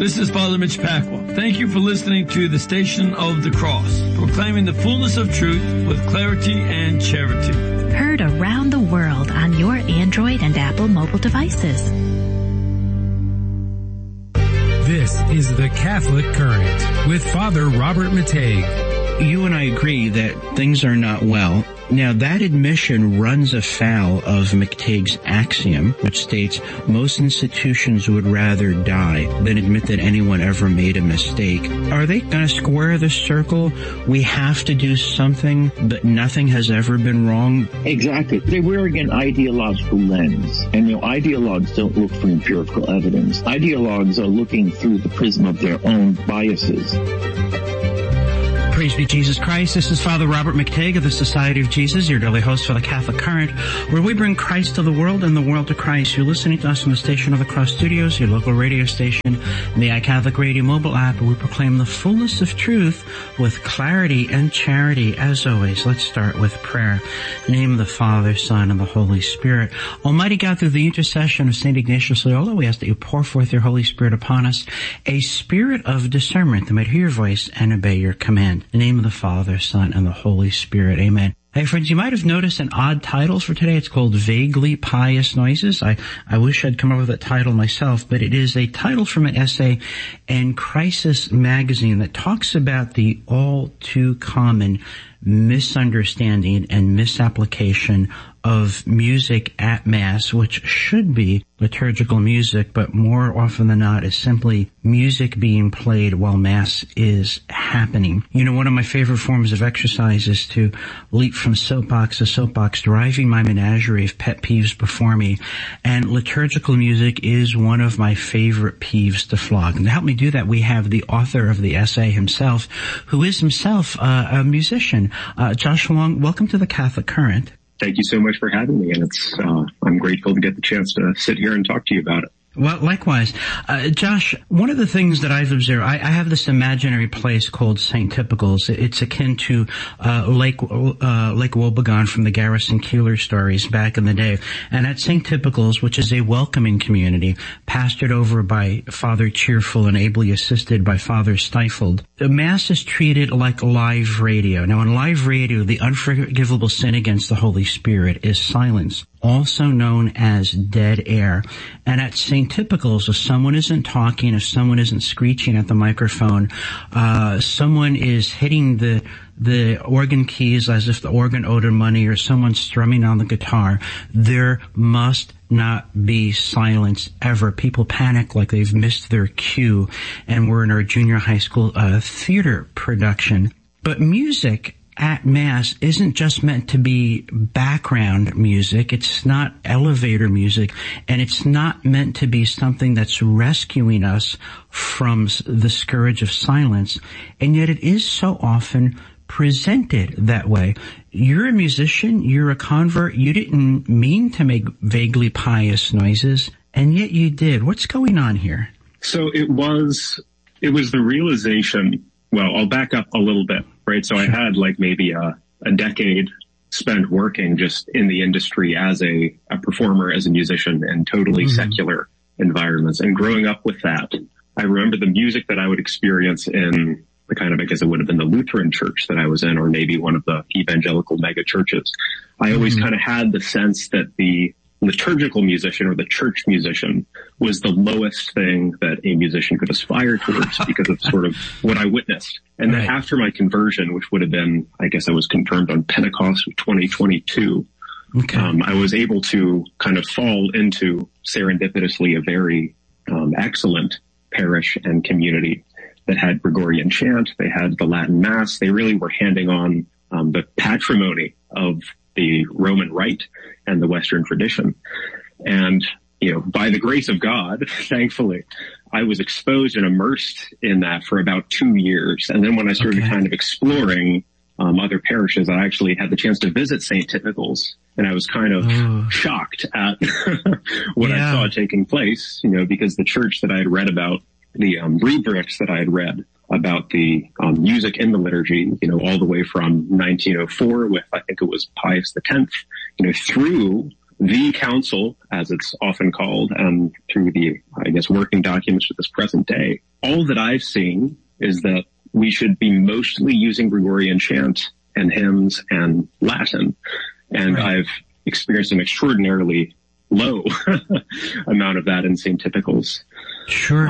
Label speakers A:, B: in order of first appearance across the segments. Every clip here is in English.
A: This is Father Mitch Pacwa. Thank you for listening to the Station of the Cross, proclaiming the fullness of truth with clarity and charity.
B: Heard around the world on your Android and Apple mobile devices.
C: This is the Catholic Current with Father Robert Matei.
D: You and I agree that things are not well. Now, that admission runs afoul of McTague's axiom, which states most institutions would rather die than admit that anyone ever made a mistake. Are they going to square the circle? We have to do something, but nothing has ever been wrong?
E: Exactly. They're wearing an ideological lens. And, ideologues don't look for empirical evidence. Ideologues are looking through the prism of their own biases.
D: Praise be Jesus Christ. This is Father Robert McTague of the Society of Jesus, your daily host for the Catholic Current, where we bring Christ to the world and the world to Christ. You're listening to us on the Station of the Cross Studios, your local radio station, and the iCatholic Radio mobile app, where we proclaim the fullness of truth with clarity and charity. As always, let's start with prayer. In the name of the Father, Son, and the Holy Spirit. Almighty God, through the intercession of St. Ignatius Loyola, we ask that you pour forth your Holy Spirit upon us, a spirit of discernment that might hear your voice and obey your command. In the name of the Father, Son, and the Holy Spirit. Amen. Hey friends, you might have noticed an odd title for today. It's called Vaguely Pious Noises. I wish I'd come up with that title myself, but it is a title from an essay in Crisis magazine that talks about the all too common misunderstanding and misapplication of music at Mass, which should be liturgical music, but more often than not is simply music being played while Mass is happening. One of my favorite forms of exercise is to leap from soapbox to soapbox, driving my menagerie of pet peeves before me, and liturgical music is one of my favorite peeves to flog. And to help me do that, we have the author of the essay himself, who is himself a musician. Josh Long, welcome to the Catholic Current.
F: Thank you so much for having me, and I'm grateful to get the chance to sit here and talk to you about it.
D: Well, likewise. Josh, one of the things that I've observed, I have this imaginary place called St. Typicals. It's akin to Lake Wobegon from the Garrison Keillor stories back in the day. And at St. Typicals, which is a welcoming community, pastored over by Father Cheerful and ably assisted by Father Stifled, the Mass is treated like live radio. Now, in live radio, the unforgivable sin against the Holy Spirit is silence, also known as dead air. And at St. Typicals, if someone isn't talking, if someone isn't screeching at the microphone, someone is hitting the organ keys as if the organ owed her money, or someone strumming on the guitar, there must not be silence ever. People panic like they've missed their cue, and we're in our junior high school theater production. But music at Mass isn't just meant to be background music. It's not elevator music, and it's not meant to be something that's rescuing us from the scourge of silence, and yet it is so often presented that way. You're a musician, you're a convert, you didn't mean to make vaguely pious noises, and yet you did. What's going on here?
F: So it was the realization, well, I'll back up a little bit, right? So I had maybe a decade spent working just in the industry as a performer, as a musician, in totally secular environments. And growing up with that, I remember the music that I would experience in the kind of, I guess it would have been the Lutheran church that I was in, or maybe one of the evangelical mega churches. I always kind of had the sense that the liturgical musician or the church musician was the lowest thing that a musician could aspire towards because of sort of what I witnessed. And then after my conversion, which would have been, I guess I was confirmed on Pentecost of 2022, I was able to kind of fall into serendipitously a very excellent parish and community that had Gregorian chant. They had the Latin Mass. They really were handing on the patrimony of the Roman Rite and the Western tradition. And, by the grace of God, thankfully, I was exposed and immersed in that for about 2 years. And then when I started kind of exploring other parishes, I actually had the chance to visit St. Typicals, and I was kind of shocked at what I saw taking place, because the church that I had read about, the rubrics that I had read about the music in the liturgy, all the way from 1904 with, I think it was Pius X, through the council, as it's often called, through the, I guess, working documents to this present day. all that I've seen is that we should be mostly using Gregorian chant and hymns and Latin. And
D: Right.
F: I've experienced an extraordinarily low amount of that in St. Typicals.
D: Sure.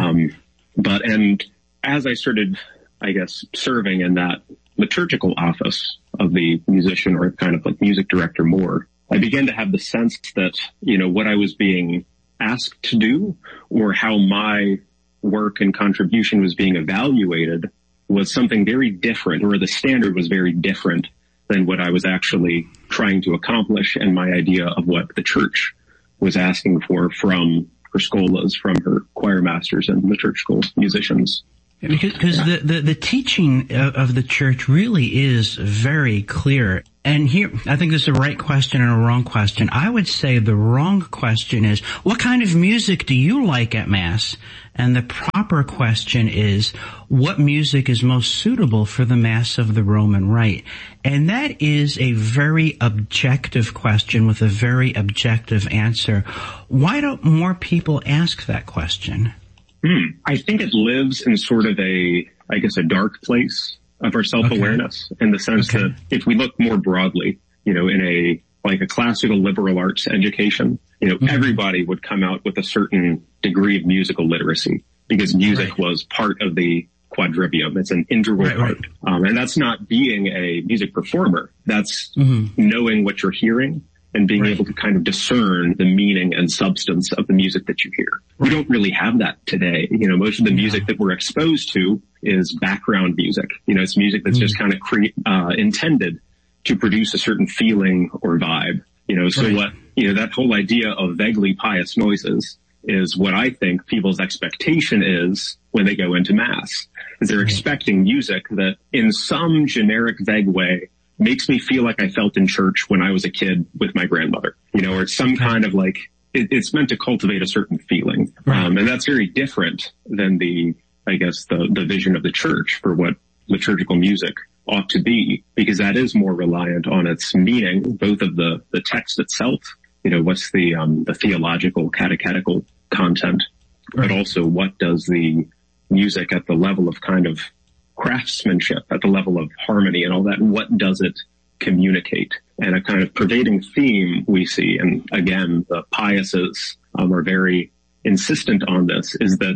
F: And as I started, I guess, serving in that liturgical office of the musician or kind of like music director more, I began to have the sense that, what I was being asked to do or how my work and contribution was being evaluated was something very different, or the standard was very different than what I was actually trying to accomplish and my idea of what the church was asking for from her scholas, from her choir masters and liturgical musicians.
D: Because the teaching of the church really is very clear. And here, I think this is a right question and a wrong question. I would say the wrong question is, what kind of music do you like at Mass? And the proper question is, what music is most suitable for the Mass of the Roman Rite? And that is a very objective question with a very objective answer. Why don't more people ask that question?
F: I think it lives in sort of a dark place of our self-awareness, in the sense that if we look more broadly, in a classical liberal arts education, everybody would come out with a certain degree of musical literacy because music was part of the quadrivium. It's an integral part. And that's not being a music performer. That's knowing what you're hearing and being able to kind of discern the meaning and substance of the music that you hear. We don't really have that today. Most of the music that we're exposed to is background music. It's music that's just kind of intended to produce a certain feeling or vibe. That whole idea of vaguely pious noises is what I think people's expectation is when they go into Mass. Is they're expecting music that in some generic vague way makes me feel like I felt in church when I was a kid with my grandmother, or some kind of it's meant to cultivate a certain feeling. And that's very different than the vision of the church for what liturgical music ought to be, because that is more reliant on its meaning, both of the text itself, what's the theological, catechetical content, but also what does the music at the level of kind of craftsmanship, at the level of harmony and all that, what does it communicate? And a kind of pervading theme we see, and again, the piouses are very insistent on this, is that,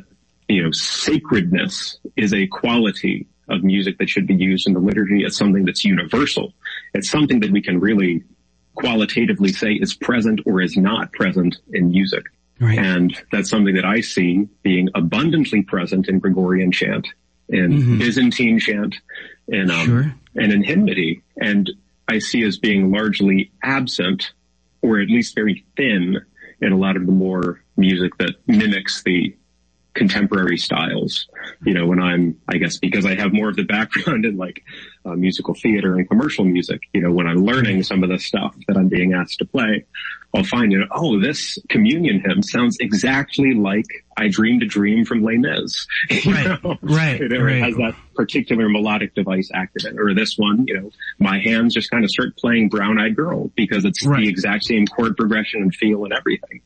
F: sacredness is a quality of music that should be used in the liturgy. It's something that's universal. It's something that we can really qualitatively say is present or is not present in music.
D: Right.
F: And that's something that I see being abundantly present in Gregorian chant, in Byzantine chant, and in hymnody. And I see as being largely absent, or at least very thin, in a lot of the more music that mimics the contemporary styles. When because I have more of the background in musical theater and commercial music, when I'm learning some of the stuff that I'm being asked to play, I'll find, this communion hymn sounds exactly like I Dreamed a Dream from Les Mis.
D: Right.
F: It has that particular melodic device active. Or this one, my hands just kind of start playing Brown Eyed Girl because it's the exact same chord progression and feel and everything.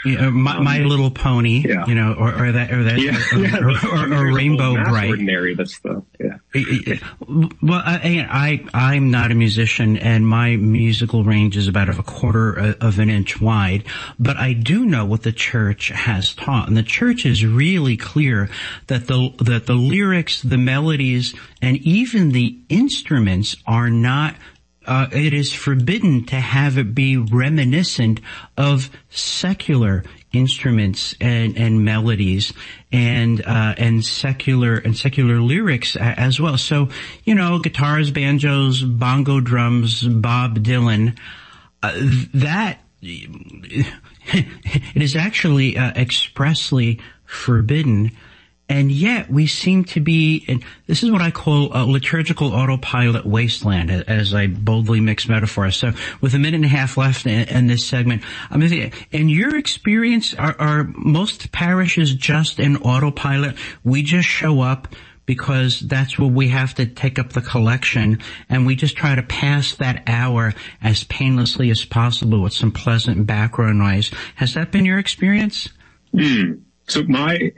D: My Little Pony, or Rainbow Bright.
F: Ordinary, that's
D: Well, I'm not a musician, and my musical range is about a quarter of an inch wide, but I do know what the church has taught, and the church is really clear that the lyrics, the melodies, and even the instruments are not. It is forbidden to have it be reminiscent of secular instruments and melodies and secular lyrics as well. So, guitars, banjos, bongo drums, Bob Dylan, that it is actually expressly forbidden. And yet we seem to be, and this is what I call a liturgical autopilot wasteland, as I boldly mix metaphors. So with a minute and a half left in this segment, in your experience, are most parishes just in autopilot? We just show up because that's what we have to take up the collection, and we just try to pass that hour as painlessly as possible with some pleasant background noise. Has that been your experience?
F: So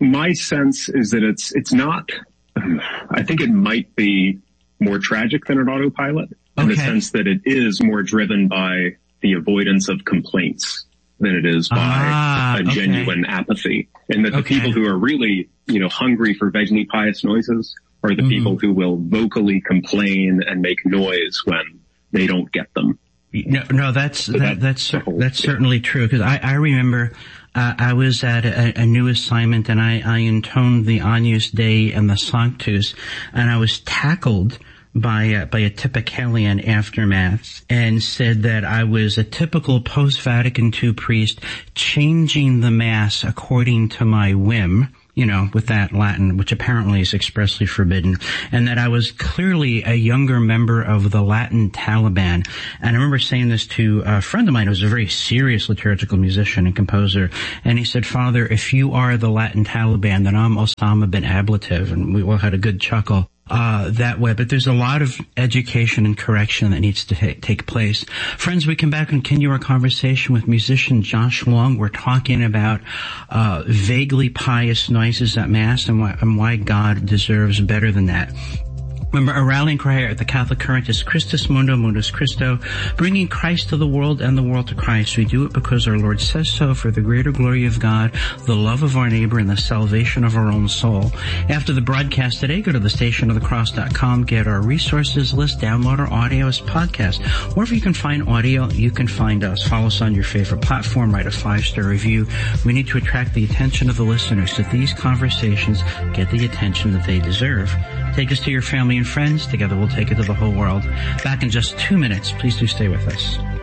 F: my sense is that it's not, I think it might be more tragic than an autopilot in the sense that it is more driven by the avoidance of complaints than it is by a genuine apathy. And that the people who are really, hungry for vaguely pious noises are the people who will vocally complain and make noise when they don't get them.
D: No, that's certainly true. Because I remember, I was at a new assignment and I intoned the Agnus Dei and the Sanctus, and I was tackled by a Typicalian after Mass and said that I was a typical post-Vatican II priest changing the Mass according to my whim, with that Latin, which apparently is expressly forbidden, and that I was clearly a younger member of the Latin Taliban. And I remember saying this to a friend of mine who was a very serious liturgical musician and composer, and he said, "Father, if you are the Latin Taliban, then I'm Osama bin Ablative," and we all had a good chuckle that way. But there's a lot of education and correction that needs to take place. Friends, we come back and continue our conversation with musician Josh Long. We're talking about vaguely pious noises at Mass and why God deserves better than that. Remember, our rallying cry at the Catholic Current is Christus Mundo, Mundus Christo, bringing Christ to the world and the world to Christ. We do it because our Lord says so, for the greater glory of God, the love of our neighbor, and the salvation of our own soul. After the broadcast today, go to thestationofthecross.com, get our resources list, download our audio as podcast. Wherever you can find audio, you can find us. Follow us on your favorite platform, write a 5-star review. We need to attract the attention of the listeners so that these conversations get the attention that they deserve. Take us to your family and friends. Together we'll take it to the whole world. Back in just 2 minutes. Please do stay with us.